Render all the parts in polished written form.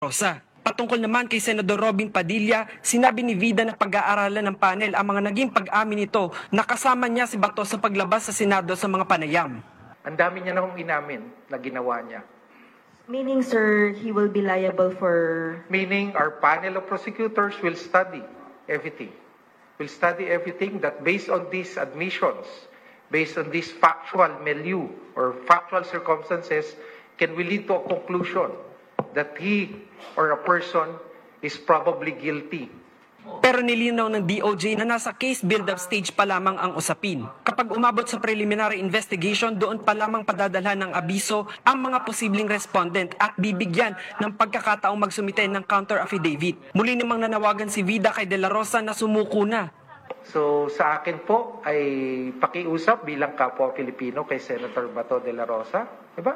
Rosa. Patungkol naman kay Senador Robin Padilla, sinabi ni Vida na pag-aaralan ng panel ang mga naging pag-amin nito na kasama niya si Bato sa paglabas sa Senado sa mga panayam. Ang dami niya nang inamin na ginawa niya. Meaning, sir, he will be liable for... Meaning, our panel of prosecutors will study everything. Will study everything that based on these admissions, based on this factual milieu or factual circumstances, can we lead to a conclusion that he or a person is probably guilty. Pero nilinaw ng DOJ na nasa case build-up stage pa lamang ang usapin. Kapag umabot sa preliminary investigation, doon pa lamang padadalhan ng abiso ang mga posibleng respondent at bibigyan ng pagkakataong magsumite ng counter affidavit. Muli namang nanawagan si Vida kay De La Rosa na sumuko na. So sa akin po ay pakiusap bilang kapwa Pilipino kay Senator Bato de la Rosa, diba?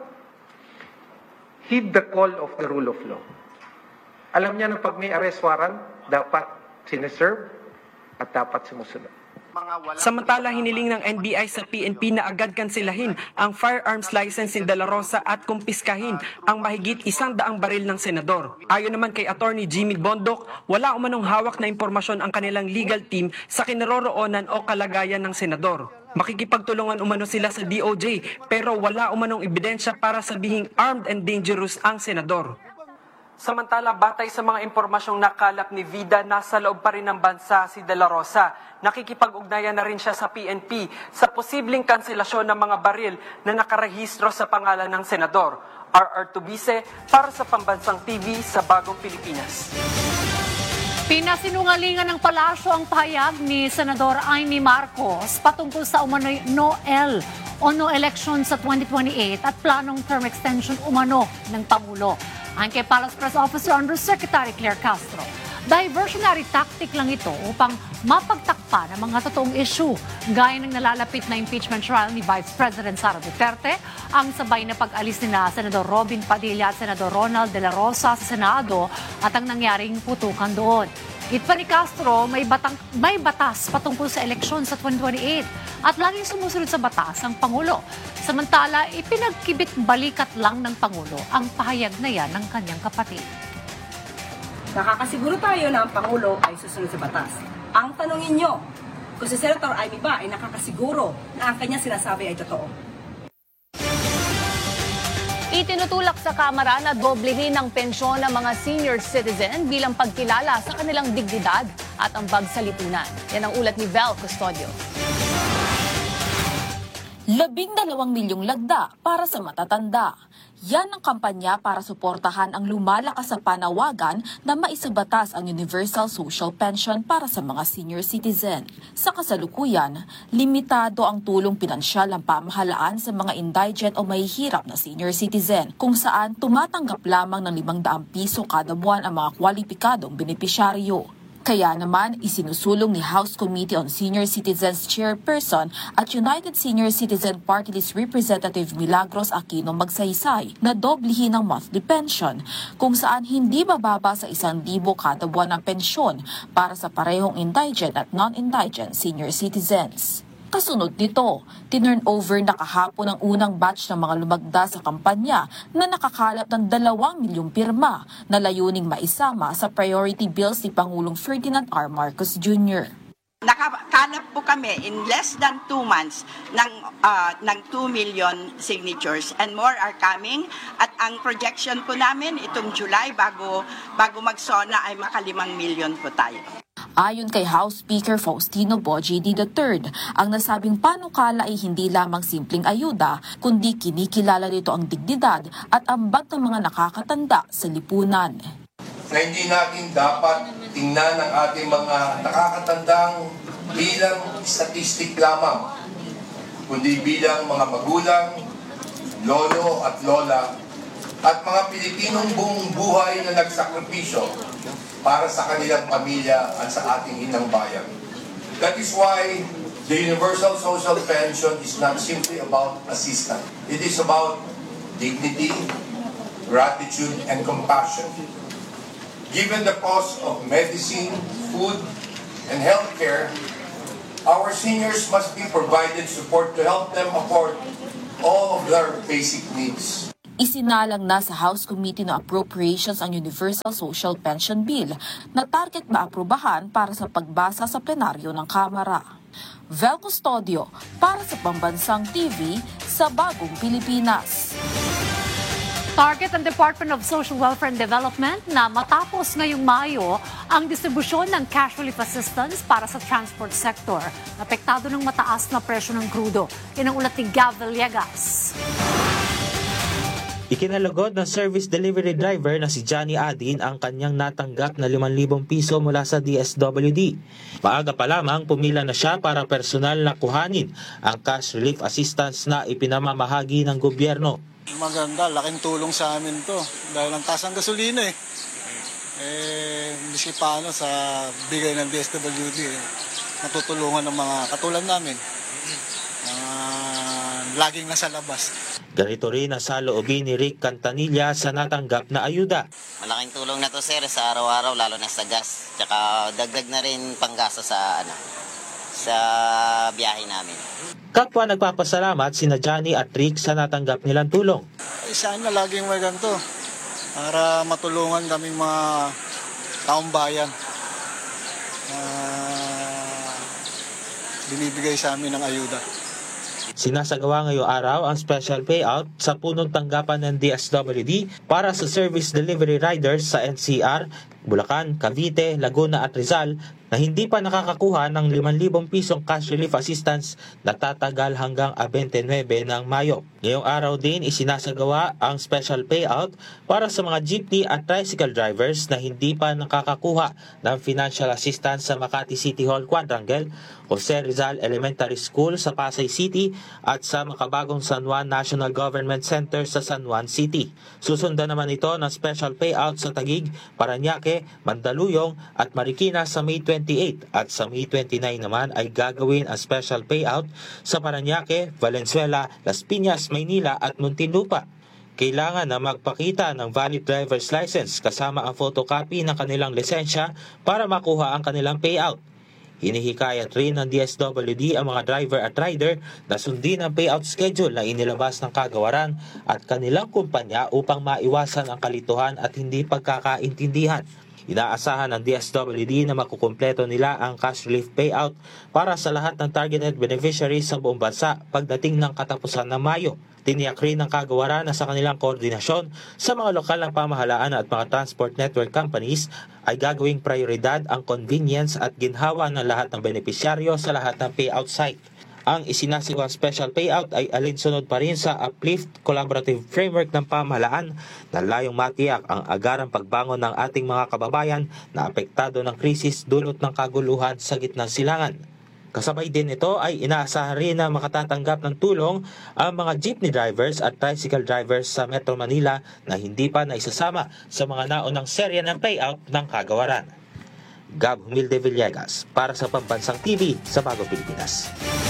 Heed the call of the rule of law. Alam niya na pag may arrest warrant, dapat sineserve at dapat sumusunod. Samantala, hiniling ng NBI sa PNP na agad kansilahin ang firearms license ni De La Rosa at kumpiskahin ang mahigit 100 baril ng senador. Ayon naman kay Attorney Jimmy Bondoc, wala umanong hawak na impormasyon ang kanilang legal team sa kinaroroonan o kalagayan ng senador. Makikipagtulungan umano sila sa DOJ pero wala umanong ebidensya para sabihing armed and dangerous ang senador. Samantala, batay sa mga impormasyong nakalap ni Vida, nasa loob pa rin ng bansa si De La Rosa. Nakikipag-ugnayan na rin siya sa PNP sa posibleng kanselasyon ng mga baril na nakarehistro sa pangalan ng senador. R.R. Tubise para sa Pambansang TV sa Bagong Pilipinas. Pinasinungalingan ng palasyo ang pahayag ni Senador Amy Marcos patungkol sa umano'y no election sa 2028 at planong term extension umano ng Pangulo. Ayon kay Palace Press Officer Undersecretary Claire Castro, diversionary tactic lang ito upang mapagtakpan ang mga totoong issue, gaya ng nalalapit na impeachment trial ni Vice President Sara Duterte, ang sabay na pag-alis ni Senador Robin Padilla at Senador Ronald De La Rosa sa Senado at ang nangyaring putukan doon. Gitpa ni Castro, may batas patungkol sa eleksyon sa 2028 at laging sumusunod sa batas ang Pangulo. Samantala, ipinagkibit balikat lang ng Pangulo ang pahayag na yan ng kanyang kapatid. Nakakasiguro tayo na ang Pangulo ay susunod sa batas. Ang tanongin nyo, kung si Senator Amy ba ay nakakasiguro na ang kanyang sinasabi ay totoo. Itinutulak sa Kamara na doblehin ang pensyon ng mga senior citizen bilang pagkilala sa kanilang dignidad at ambag sa lipunan. Yan ang ulat ni Vel Custodio. 12 milyong lagda para sa matatanda. Yan ang kampanya para suportahan ang lumalakas sa panawagan na maisabatas ang Universal Social Pension para sa mga senior citizen. Sa kasalukuyan, limitado ang tulong pinansyal ng pamahalaan sa mga indigent o mahihirap na senior citizen, kung saan tumatanggap lamang ng 500 piso kada buwan ang mga kwalipikadong benepisyaryo. Kaya naman, isinusulong ni House Committee on Senior Citizens Chairperson at United Senior Citizen Party List Representative Milagros Aquino Magsaysay na doblihin ang monthly pension, kung saan hindi bababa sa 1,000 kada buwan ang pensyon para sa parehong indigent at non-indigent senior citizens. Kasunod nito, tinurn over na kahapon ang unang batch ng mga lumagda sa kampanya na nakakalap ng 2 milyong pirma na layuning maisama sa priority bills ni Pangulong Ferdinand R. Marcos Jr. Nakakalap po kami in less than 2 months ng 2 million signatures and more are coming at ang projection po namin itong July bago mag-SONA ay maka 5 million po tayo. Ayon kay House Speaker Faustino Bogie III, ang nasabing panukala ay hindi lamang simpleng ayuda, kundi kinikilala nito ang dignidad at ambag ng mga nakakatanda sa lipunan. Na hindi natin dapat tingnan ang ating mga nakakatandang bilang statistik lamang, kundi bilang mga magulang, lolo at lola, at mga Pilipinong buong buhay na nagsakripisyo para sa kanilang pamilya at sa ating inang bayan. That is why the Universal Social Pension is not simply about assistance. It is about dignity, gratitude, and compassion. Given the cost of medicine, food, and healthcare, our seniors must be provided support to help them afford all of their basic needs. Isinalang na sa House Committee on Appropriations ang Universal Social Pension Bill na target maaprubahan para sa pagbasa sa plenaryo ng Kamara. Vel Custodio para sa Pambansang TV sa Bagong Pilipinas. Target ang Department of Social Welfare and Development na matapos ngayong Mayo ang distribusyon ng cash relief assistance para sa transport sector. Apektado ng mataas na presyo ng krudo. Yan ang ulat ni Gav Villegas. Ikinalugod ng service delivery driver na si Johnny Adin ang kanyang natanggap na 5,000 piso mula sa DSWD. Maaga pa lamang pumila na siya para personal na kuhanin ang cash relief assistance na ipinamamahagi ng gobyerno. Maganda, laking tulong sa amin to dahil ang taas ng gasolina hindi paano sa bigay ng DSWD matutulungan ng mga katulad namin laging nasa labas. Ganito rin ang saloobin ni Rick Cantanilla sa natanggap na ayuda. Malaking tulong na to sir sa araw-araw lalo na sa gas. Tsaka dagdag na rin panggasa sa biyahe namin. Kapwa nagpapasalamat sina Johnny at Rick sa natanggap nilang tulong. Sana laging may ganito para matulungan kaming mga taong bayan. Binibigay sa amin ng ayuda. Sinasagawa ngayong araw ang special payout sa punong tanggapan ng DSWD para sa service delivery riders sa NCR, Bulacan, Cavite, Laguna at Rizal na hindi pa nakakakuha ng 5,000 pisong cash relief assistance na tatagal hanggang 29 ng Mayo. Ngayong araw din isinasagawa ang special payout para sa mga jeepney at tricycle drivers na hindi pa nakakakuha ng financial assistance sa Makati City Hall Quadrangle, Jose Rizal Elementary School sa Pasay City at sa Makabagong San Juan National Government Center sa San Juan City. Susundan naman ito ng special payout sa Taguig, Parañaque, Mandaluyong at Marikina sa May 28 at sa May 29 naman ay gagawin ang special payout sa Parañaque, Valenzuela, Las Piñas, Maynila at Muntinlupa. Kailangan na magpakita ng valid driver's license kasama ang photocopy ng kanilang lisensya para makuha ang kanilang payout. Hinihikayat rin ng DSWD ang mga driver at rider na sundin ang payout schedule na inilabas ng kagawaran at kanilang kumpanya upang maiwasan ang kalituhan at hindi pagkakaintindihan. Inaasahan ng DSWD na makukumpleto nila ang cash relief payout para sa lahat ng targeted beneficiaries sa buong bansa pagdating ng katapusan ng Mayo. Tiniyak rin ng kagawaran na sa kanilang koordinasyon sa mga lokal ng pamahalaan at mga transport network companies ay gagawing prioridad ang convenience at ginhawa ng lahat ng benepisyaryo sa lahat ng payout site. Ang isinasagawang special payout ay alinsunod pa rin sa Uplift Collaborative Framework ng pamahalaan na layong matiyak ang agarang pagbangon ng ating mga kababayan na apektado ng krisis dulot ng kaguluhan sa gitnang silangan. Kasabay din ito ay inaasahan rin na makatatanggap ng tulong ang mga jeepney drivers at tricycle drivers sa Metro Manila na hindi pa naisasama sa mga naunang serya ng payout ng kagawaran. Gab Humilde Villegas para sa Pambansang TV sa Bagong Pilipinas.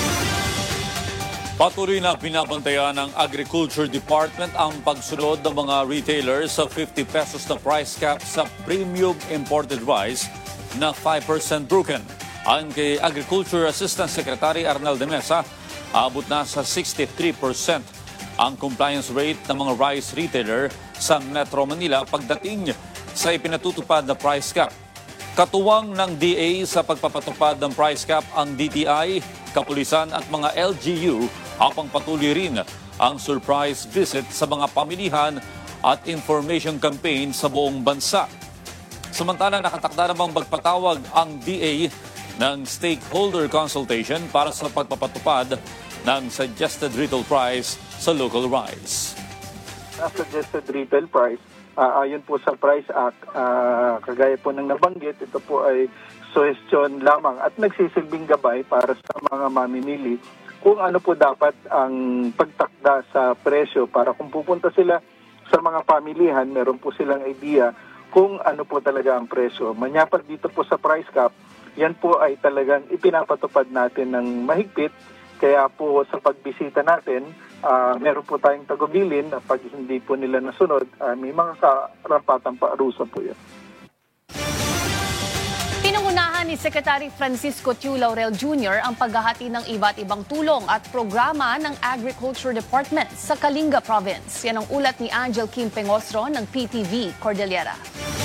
Patuloy na binabantayan ng Agriculture Department ang pagsunod ng mga retailers sa 50 pesos na price cap sa premium imported rice na 5% broken. Ayon kay Agriculture Assistant Secretary Arnel de Mesa, abot na sa 63% ang compliance rate ng mga rice retailer sa Metro Manila pagdating sa ipinatutupad na price cap. Katuwang ng DA sa pagpapatupad ng price cap ang DTI, Kapulisan at mga LGU habang patuloy rin ang surprise visit sa mga pamilihan at information campaign sa buong bansa. Samantala, nakatakda namang magpatawag ang DA ng stakeholder consultation para sa pagpapatupad ng suggested retail price sa local rice. Suggested retail price, ayon po sa Price Act, kagaya po ng nabanggit, ito po ay suggestion lamang at nagsisilbing gabay para sa mga mamimili kung ano po dapat ang pagtakda sa presyo para kung pupunta sila sa mga pamilihan, meron po silang idea kung ano po talaga ang presyo. Manyapat dito po sa price cap, yan po ay talagang ipinapatupad natin ng mahigpit. Kaya po sa pagbisita natin, meron po tayong tagubilin na pag hindi po nila nasunod, may mga karampatang paarusa po yan. Pinangunahan ni Secretary Francisco Tiu Laurel Jr. ang paghahati ng iba't ibang tulong at programa ng Agriculture Department sa Kalinga Province. Yan ang ulat ni Angel Kim Pengosro ng PTV Cordillera.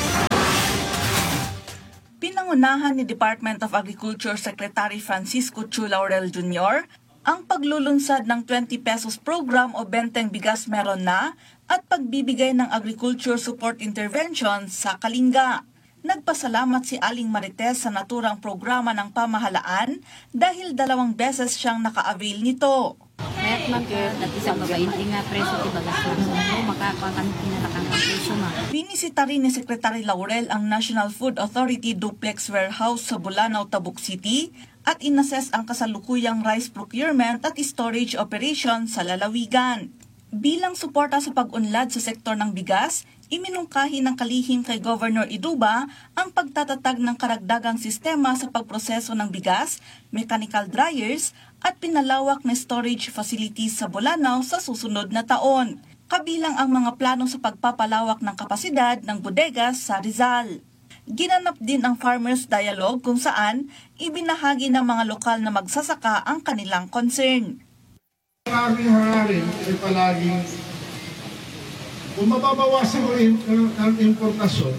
Pinangunahan ni Department of Agriculture Secretary Francisco Tiu Laurel Jr. ang paglulunsad ng 20 pesos program o benteng bigas meron na at pagbibigay ng agriculture support intervention sa Kalinga. Nagpasalamat si Aling Marites sa naturang programa ng pamahalaan dahil 2 beses siyang naka-avail nito. Mayat man ka, natisang mabainti nga preso ti bagastos mo, makakakan pinalakang presyo ma. Binisita rin ni Secretary Laurel ang National Food Authority Duplex Warehouse sa Bulanao, Tabuk City at inassess ang kasalukuyang rice procurement at storage operation sa lalawigan. Bilang suporta sa pag-unlad sa sektor ng bigas, iminungkahi ng kalihim kay Governor Iduba ang pagtatatag ng karagdagang sistema sa pagproseso ng bigas, mechanical dryers at pinalawak na storage facilities sa Bulanao sa susunod na taon. Kabilang ang mga plano sa pagpapalawak ng kapasidad ng bodegas sa Rizal. Ginanap din ang Farmers Dialogue kung saan ibinahagi ng mga lokal na magsasaka ang kanilang concern. Ang aming hangarin ay palaging kung mababawasan ko ang importasyon,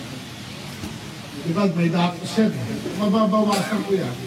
diba may datos yan, mababawasan ko yan.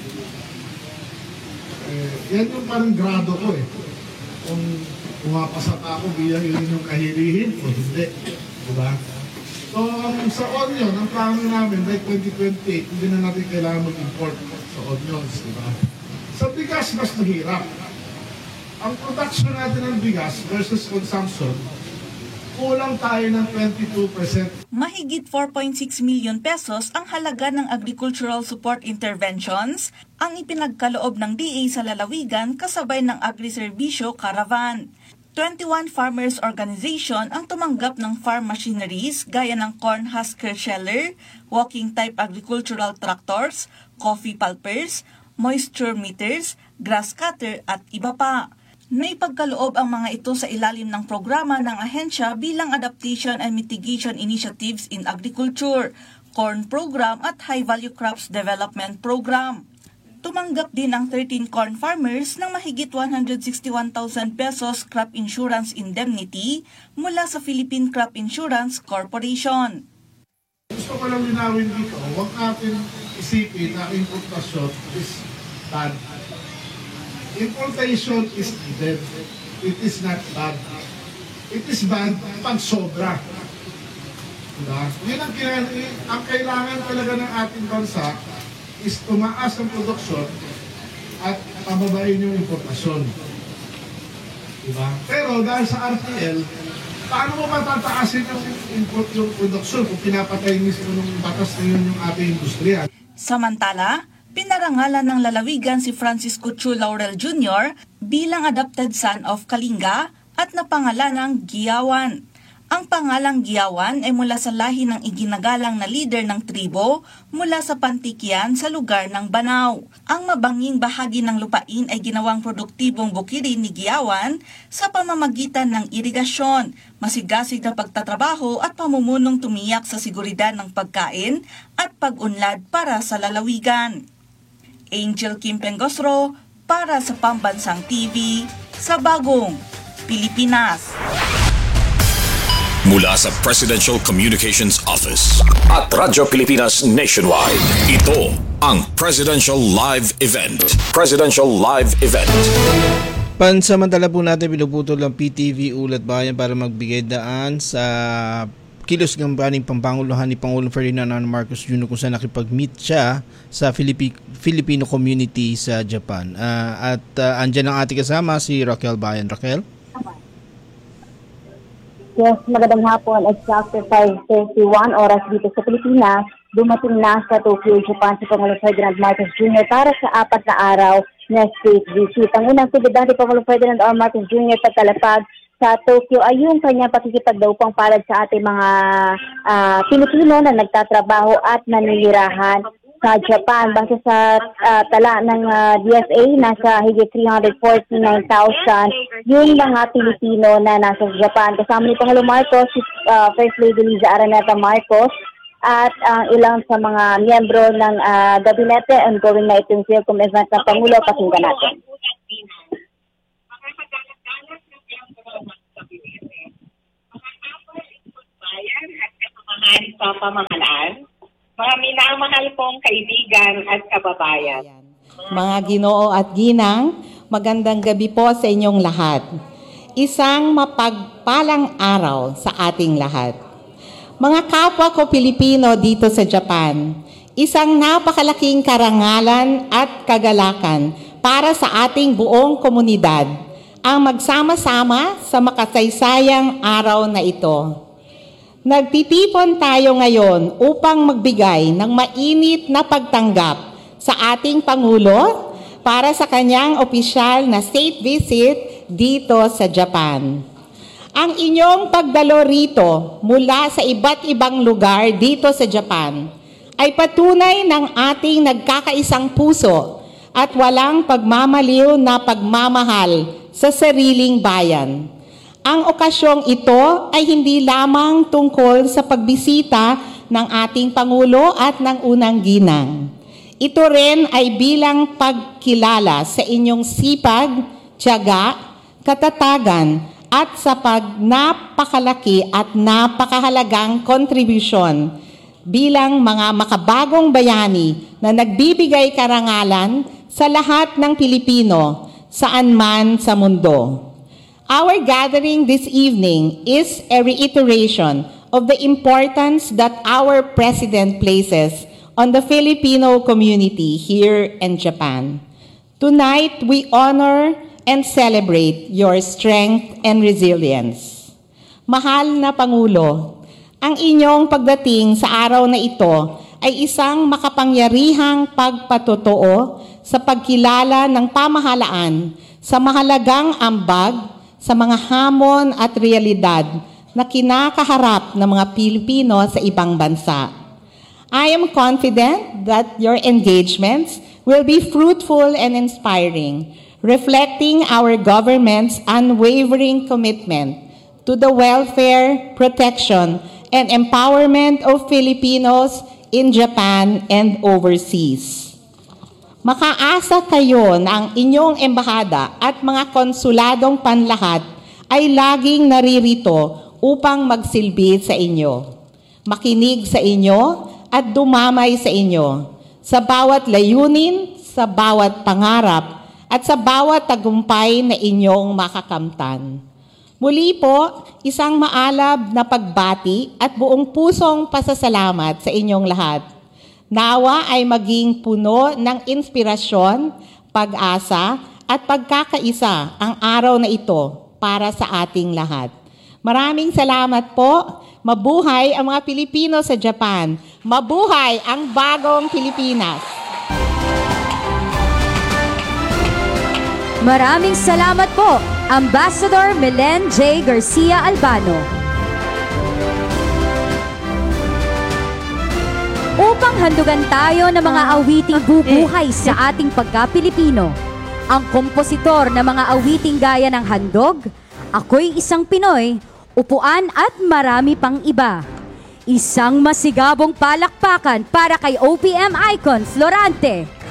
Yan yung parang grado ko kung pumapasaka ako bilang yun yung kahilihin o hindi. Diba? So sa onion, ang plano namin by 2028, hindi na natin kailangan mag-import sa onions. Diba? Sa bigas, mas mahirap. Ang production natin ng bigas versus consumption, kulang tayo ng 22%. Mahigit 4.6 million pesos ang halaga ng agricultural support interventions ang ipinagkaloob ng DA sa lalawigan kasabay ng agriserbisyo caravan. 21 farmers organization ang tumanggap ng farm machineries gaya ng corn husker sheller, walking type agricultural tractors, coffee pulpers, moisture meters, grass cutter at iba pa. Naipagkaloob ang mga ito sa ilalim ng programa ng ahensya bilang Adaptation and Mitigation Initiatives in Agriculture, Corn Program at High Value Crops Development Program. Tumanggap din ang 13 corn farmers ng mahigit 161,000 pesos crop insurance indemnity mula sa Philippine Crop Insurance Corporation. Gusto ko lang linawin dito, huwag natin isipin na importasyon is bad. Importation is needed. It is not bad. It is bad pag sobra. Diba? Yun ang kailangan talaga ng ating bansa is tumaas ang produksyon at pababain yung importasyon. Diba? Pero dahil sa RTL, paano mo matataasin yung produksyon kung pinapatay mismo ng batas na yun yung ating industriya? Samantala, pinarangalan ng lalawigan si Francisco Tiu Laurel Jr. bilang adopted son of Kalinga at napangalan ng Giyawan. Ang pangalang Giyawan ay mula sa lahi ng iginagalang na leader ng tribo mula sa Pantikian sa lugar ng Banao. Ang mabanging bahagi ng lupain ay ginawang produktibong bukirin ni Giyawan sa pamamagitan ng irigasyon, masigasig na pagtatrabaho at pamumunong tumiyak sa seguridad ng pagkain at pag-unlad para sa lalawigan. Angel Kim Pengosro para sa Pambansang TV sa Bagong Pilipinas. Mula sa Presidential Communications Office at Radyo Pilipinas Nationwide, ito ang Presidential Live Event. Presidential Live Event. Pansamantala po natin pinuputol ng PTV Ulat Bayan para magbigay daan sa kilos ng baning pampanguluhan ni Pangulong Ferdinand R. Marcos Jr. kung saan nakipag-meet siya sa Filipino community sa Japan. Andyan ang ating kasama si Raquel Bayan. Raquel? Yes, magandang hapon. Exactly 5:31 oras dito sa Pilipinas. Dumating na sa Tokyo, Japan si Pangulong Ferdinand Marcos Jr. para sa 4 na araw na state visit. Ang unang aktibidad ni Pangulong Ferdinand R. Marcos Jr. pagkalapag sa Tokyo ay yung kanyang pakikipagdaupang palad sa ating mga Pilipino na nagtatrabaho at naninirahan sa Japan. Base sa tala ng DFA, nasa higit 349,000 yung mga Pilipino na nasa Japan. Kasama ni Pangulong Marcos, si First Lady Liza Araneta Marcos, at ilang sa mga miyembro ng gabinete. Ongoing na itong welcome event ng Pangulo. Pakinggan natin. Sa pamahalaan, mga minamahal kong kaibigan at kababayan. Mga Ginoo at Ginang, magandang gabi po sa inyong lahat. Isang mapagpalang araw sa ating lahat. Mga kapwa ko Pilipino dito sa Japan, isang napakalaking karangalan at kagalakan para sa ating buong komunidad ang magsama-sama sa makasaysayang araw na ito. Nagtitipon tayo ngayon upang magbigay ng mainit na pagtanggap sa ating Pangulo para sa kanyang opisyal na state visit dito sa Japan. Ang inyong pagdalo rito mula sa iba't ibang lugar dito sa Japan ay patunay ng ating nagkakaisang puso at walang pagmamaliw na pagmamahal sa sariling bayan. Ang okasyong ito ay hindi lamang tungkol sa pagbisita ng ating Pangulo at ng unang ginang. Ito rin ay bilang pagkilala sa inyong sipag, tiyaga, katatagan at sa napakalaki at napakahalagang kontribusyon bilang mga makabagong bayani na nagbibigay karangalan sa lahat ng Pilipino saan man sa mundo. Our gathering this evening is a reiteration of the importance that our President places on the Filipino community here in Japan. Tonight, we honor and celebrate your strength and resilience. Mahal na Pangulo, ang inyong pagdating sa araw na ito ay isang makapangyarihang pagpatotoo sa pagkilala ng pamahalaan sa mahalagang ambag sa mga hamon at realidad na kinakaharap ng mga Pilipino sa ibang bansa. I am confident that your engagements will be fruitful and inspiring, reflecting our government's unwavering commitment to the welfare, protection, and empowerment of Filipinos in Japan and overseas. Makaasa kayo na ang inyong embahada at mga konsuladong panlahat ay laging naririto upang magsilbi sa inyo, makinig sa inyo at dumamay sa inyo sa bawat layunin, sa bawat pangarap at sa bawat tagumpay na inyong makakamtan. Muli po, isang maalab na pagbati at buong pusong pasasalamat sa inyong lahat. Nawa ay maging puno ng inspirasyon, pag-asa at pagkakaisa ang araw na ito para sa ating lahat. Maraming salamat po. Mabuhay ang mga Pilipino sa Japan. Mabuhay ang bagong Pilipinas. Maraming salamat po, Ambassador Melen J. Garcia Albano. Upang handugan tayo ng mga awiting bubuhay sa ating pagka-Pilipino, ang kompositor ng mga awiting gaya ng Handog, Ako'y Isang Pinoy, Upuan at marami pang iba. Isang masigabong palakpakan para kay OPM icon Florante.